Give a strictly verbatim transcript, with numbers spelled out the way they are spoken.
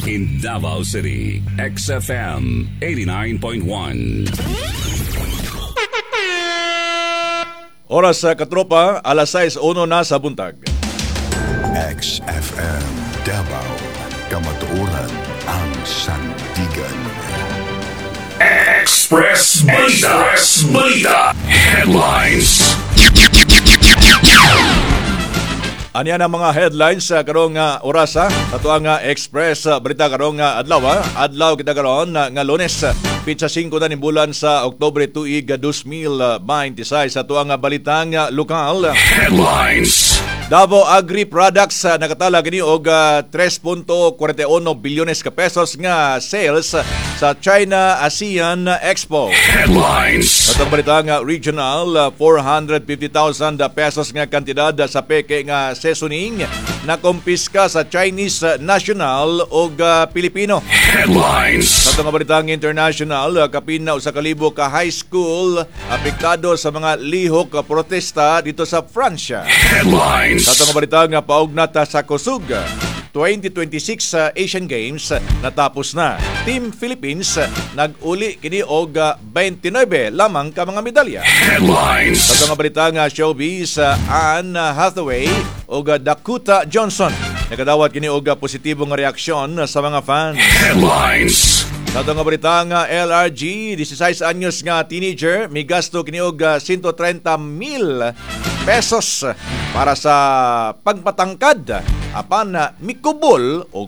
In Davao City, X F M eighty-nine point one. Oras sa katropa, alas sais uno na sa buntag. X F M Davao, kamatuoran ang sandigan. Express Balita. Express Balita. Headlines. Anya na mga headlines sa karong nga orasa ato ang Express Balita karong nga adlaw. Adlaw kita karon nga Lunes, pitsa singko na ni bulan sa Oktubre tuig two thousand twenty-six. Ato ang balitang lokal. Headlines. Davao Agri Products uh, nakatala gini og uh, three point four one bilyones ka pesos nga sales sa China ASEAN Expo. Headlines. Atong balita nga regional, uh, four hundred fifty thousand pesos nga kantidad sa peke nga seasoning na kumpiska sa Chinese national og uh, Pilipino. Headlines. Atong balita nga international, uh, kapin na usa ka libo ka high school apektado sa mga lihok uh, protesta dito sa Pransya. Headlines. Sa itong balita nga paugnat sa Kusug, twenty twenty-six uh, Asian Games uh, natapos na. Team Philippines uh, nag-uli kini og uh, twenty-nine lamang ka mga medalya. Headlines. Sa itong balita nga showbiz, uh, Anne Hathaway og uh, Dakota Johnson nakadawat kini og uh, positibong reaksyon uh, sa mga fans. Headlines. Sa itong balita nga L R G, sixteen anyos nga teenager, may gasto kini og uh, one hundred thirty mil pesos para sa pagpatangkad apan mikubol og